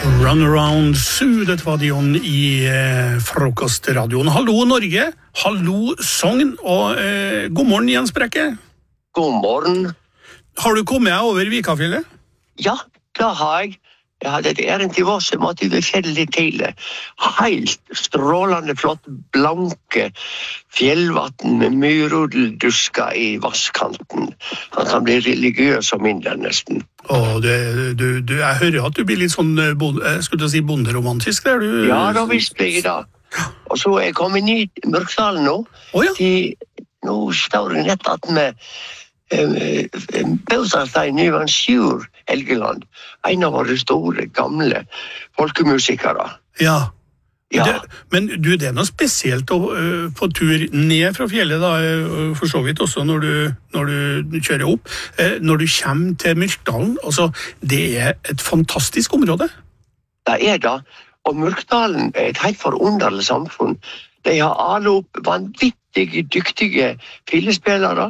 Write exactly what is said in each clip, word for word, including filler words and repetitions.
Run Around Sue, dette var Dion i eh, frokostradioen. Hallo Norge, hallo Sogn, og eh, god morgen Jens Brekke. God morgen. Har du kommet deg over Vikafjellet? Ja, det har jeg. Jeg hadde et ærend til Voss, jeg måtte ved fjellet litt tidlig. Helt strålende flott, blanke fjellvatten med myrodeldusker i vasskanten. Han kan bli religiøs og mindre nesten. Åh, du, du, du, jeg hører at du blir litt sånn, jeg skulle si bonderomantisk der, du... Ja, da visst blir jeg da. Og så er jeg kommet i Mørkdalen nå. Å ja? Til, nå står jeg nett at med um, Bøsarstein Nyvan Sjur Helgeland. En av våre store, gamle folkemusikere. Ja. Ja. Det, men du, det er noe spesielt å, uh, på tur ned fra fjellet da, uh, for så vidt også når du, når du kjører opp. Uh, når du kommer til Myrkdalen, altså, det er et fantastisk område. Det er det, og Myrkdalen er et helt forunderlig samfunn. De har alle opp vanvittige, dyktige fillespillere,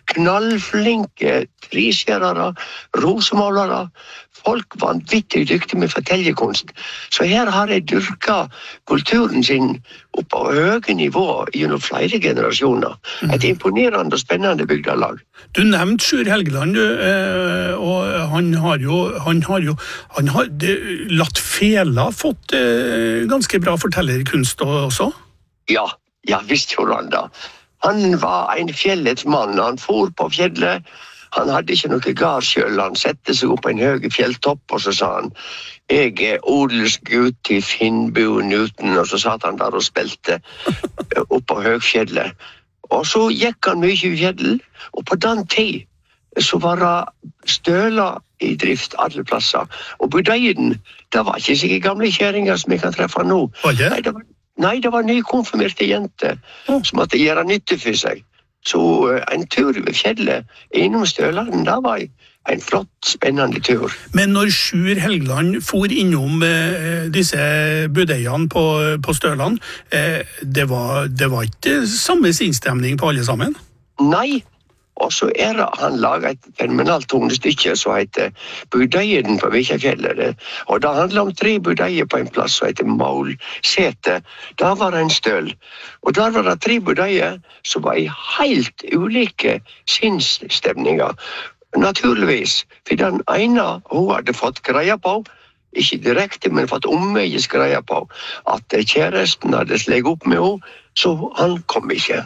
knallflinke triskjærere, rosemålere, folk vanvittig dyktige med fortellekunst. Så her har de dyrket kulturen sin opp på høye nivå gjennom flere generasjoner. Et imponerende og spennende bygdelag. Du nevnte Sjur Helgeland, du, eh, og han har jo, han har jo han har det, latt fela fått eh, ganske bra fortellerkunst også. Ja, ja, visst gjorde han da. Han var en fjellets mann, han for på fjellet. Han hadde ikke noe gar selv, han sette seg opp på en høy fjelltopp, og så sa han, jeg er odelsgutt til Finnbu Newton, og så satt han der og spilte opp på høgfjellet. Og så gikk han mye i fjellet, og på den tid så var det støler i drift alle plasser. Og budeien, det var ikke sikkert gamle kjæringer som jeg kan treffe nå. Var det? Nei, det var, nei, det var nykonfirmerte jenter som måtte gjøre nytte for seg. Så uh, en tur ved fjellet innom Støland, da var en flott, spennende tur. Men når Sjur Helgeland for innom eh, disse budeiene på, på Støland, eh, det, var, det var ikke samme sinnsstemning på alle sammen? Nei, og så er det, han laget et fenomenalt tonestykke som heter Budeien på Vikafjellet. Og det handler om tre budeier på en plass som heter Målsete. Der var det en støl. Og der var det tre budeier som var i helt ulike sinnsstemninger. Naturligvis, for den ene hun hadde fått greie på, ikke direkte, men fått omveges greie på, at kjæresten hadde slegget opp med henne, så han kom ikke.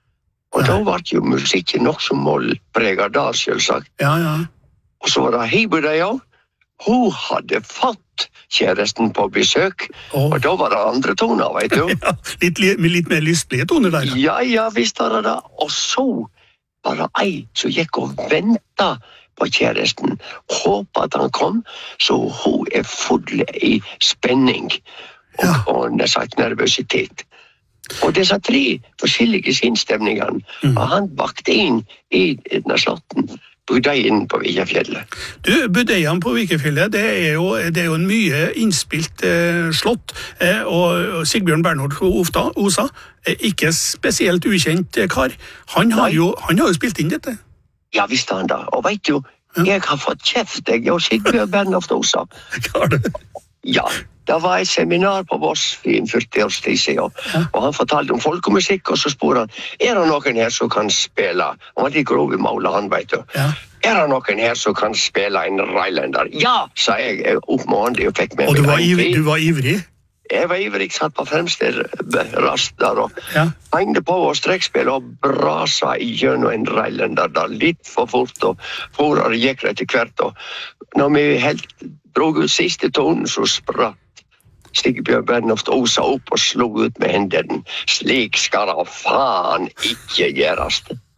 Og da var jo musikken nok som målpreget der, selvsagt. Ja, ja. Og så var det Hibudeia. Hun hadde fått kjæresten på besøk, oh. og da var det andre toner, vet du. Ja, litt, litt mer lystlige toner der. Ja, ja, visst var det det. Og så var det ei som gikk og ventet på kjæresten. Håpet at han kom, så hun er full i spenning og, ja. og nesten nervøsitet. Og disse tre forskjellige sinnsstemningene mm. har han bakt inn i denne slotten, budeien på Vikafjellet. Du, budeien på Vikafjellet, det er jo, det er jo en mye innspilt eh, slott, eh, og Sigbjørn Bernhard Osa, eh, ikke spesielt ukjent eh, kar, han har, jo, han har jo spilt inn dette. Ja, visst han da, og vet du, ja. jeg har fått kjeft, jeg og Sigbjørn Bernhard Osa. Har du? Ja. Det var et seminar på Voss i en førti års tid siden, ja. og han fortalte om folkemusikk, og så spør han, er det noen her som kan spille? Han var litt grov i målet, han vet du. Ja. Er det noen her som kan spille en Rheinlander? Ja, sa jeg oppmående og fikk med og meg. Og du, du var ivrig? Jeg var ivrig, satt på fremste rast der, og ja. hengte på og strekkspill og brasa gjennom en Rheinlander der, litt for fort, og forar gikk det til hvert, og når vi helt drog ut siste tonen, så spratt Sigbjørn Bernhard Osa opp og slog ut med hendene. Slik skal det faen ikke gjøres.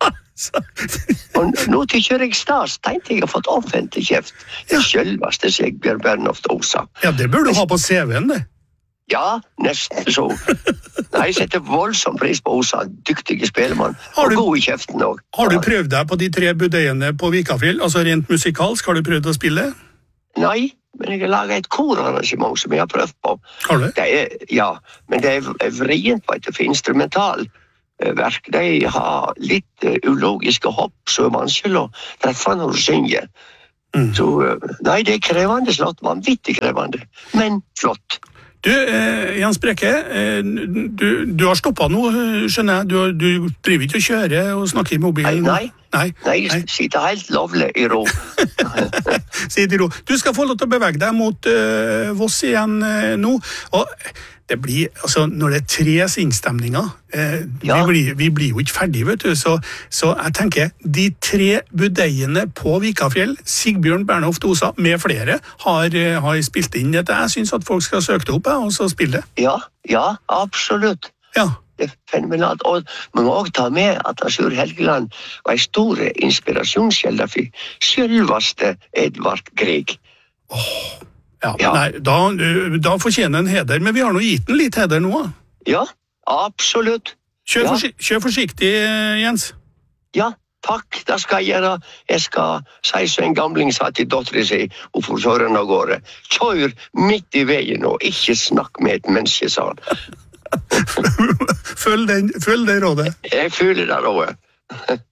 Og nå tykker jeg stas, tenkte jeg har fått offentlig kjeft. Det selveste Sigbjørn Bernhard Osa. Ja, det burde du ha på C V-en, det. Ja, nesten så. Nei, jeg setter voldsom pris på Osa, dyktige spillemann, og god i kjeften også. Har du prøvd deg på de tre budeiene på Vikafjell, altså rent musikalsk, har du prøvd å spille? Nei, men jeg har laget et korarrangement som jeg har prøvd på. Har du? Det er, ja, men det er vrient på et for instrumental verk. De har litt uh, ulogiske hopp, så er vanskelig å treffe når du synger. Mm. Så, nei, det er krevende slott, vanvittig krevende, men flott. Du, eh, Jens Brekke, eh, du, du har stoppet nå, skjønner jeg. Du, du driver ikke å kjøre og snakke i mobilen? Nei, nei. Nei, jeg sitter helt lovlig i ro. Sitter i ro. Du skal få lov til å bevege deg mot uh, Voss igjen uh, nå. Og det blir, altså, når det er tre sinnstemninger, eh, ja. vi, blir, vi blir jo ikke ferdig, vet du. Så, så jeg tenker, de tre budeiene på Vikafjell, Sigbjørn Bernhoft Osa, med flere, har, har spilt inn dette. Jeg synes at folk skal søke det opp, og så spille det. Ja, ja, absolutt. Ja. Det er fenomenalt. Og man må også ta med at Sjur Helgeland var en stor inspirasjonskjelde for selveste Edvard Grieg. Åh, oh, ja, ja. Nei, da, da fortjener en heder, men vi har nå gitt den litt heder nå. Ja, absolutt. Kjør, ja. forsi kjør forsiktig, Jens. Ja, takk, det skal jeg gjøre. Jeg skal si som en gamling sa til dotteren sin, og for søren av gårde. Kjør midt i veien og ikke snakk med et menneske, sa han. Følg den, følg det rådet. Jeg føler det rådet.